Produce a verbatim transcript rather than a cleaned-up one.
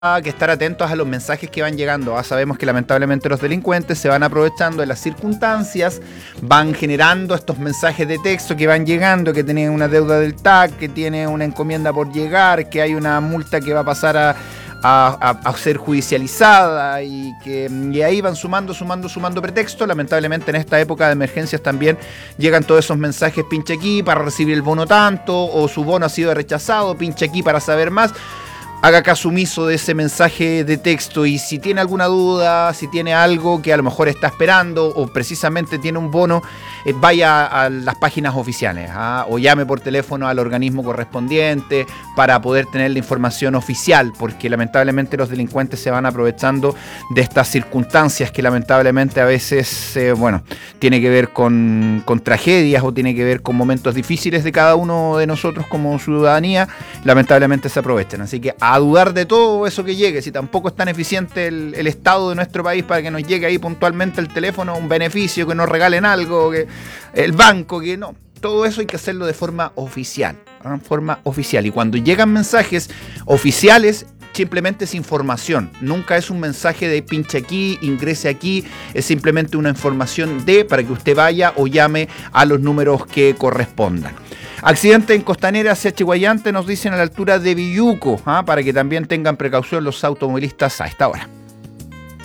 que estar atentos a los mensajes que van llegando. Ah, sabemos que lamentablemente los delincuentes se van aprovechando de las circunstancias, van generando estos mensajes de texto que van llegando, que tienen una deuda del T A C, que tiene una encomienda por llegar, que hay una multa que va a pasar a, a, a, a ser judicializada y que y ahí van sumando, sumando, sumando pretextos. Lamentablemente en esta época de emergencias también llegan todos esos mensajes: pinche aquí para recibir el bono tanto, o su bono ha sido rechazado, pinche aquí para saber más. Haga caso omiso de ese mensaje de texto, y si tiene alguna duda, si tiene algo que a lo mejor está esperando o precisamente tiene un bono, eh, vaya a las páginas oficiales, ¿ah? O llame por teléfono al organismo correspondiente para poder tener la información oficial, porque lamentablemente los delincuentes se van aprovechando de estas circunstancias que lamentablemente a veces, eh, bueno, tiene que ver con, con tragedias o tiene que ver con momentos difíciles de cada uno de nosotros como ciudadanía. Lamentablemente se aprovechan, así que a dudar de todo eso que llegue. Si tampoco es tan eficiente el, el Estado de nuestro país para que nos llegue ahí puntualmente el teléfono, un beneficio, que nos regalen algo, que el banco, que no. Todo eso hay que hacerlo de forma oficial, ¿eh? Forma oficial. Y cuando llegan mensajes oficiales, simplemente es información. Nunca es un mensaje de pinche aquí, ingrese aquí. Es simplemente una información de, para que usted vaya o llame a los números que correspondan. Accidente en Costanera hacia Chihuayante, nos dicen, a la altura de Villuco, ¿ah? Para que también tengan precaución los automovilistas a esta hora.